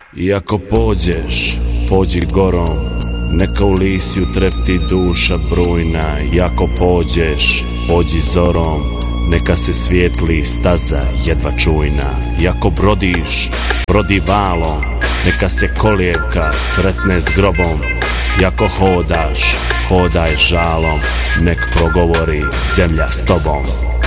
I ako pođeš, pođi gorom, neka u lisiju trepti duša brujna. I ako pođeš, pođi zorom, neka se svijetli staza jedva čujna. I ako brodiš, brodi valom, neka se kolijevka sretne s grobom. I ako hodaš, hodaj žalom, nek progovori zemlja s tobom.